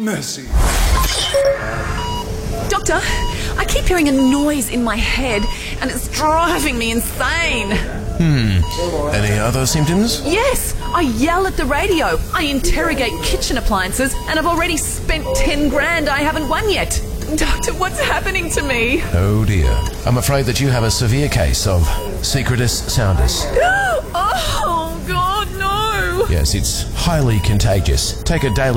Mercy. Doctor, I keep hearing a noise in my head and it's driving me insane. Any other symptoms? Yes, I yell at the radio, I interrogate kitchen appliances, and I've already spent 10 grand I haven't won yet. Doctor, what's happening to me? Oh dear. I'm afraid that you have a severe case of secretus soundus. Oh, God, no! Yes, it's highly contagious. Take a daily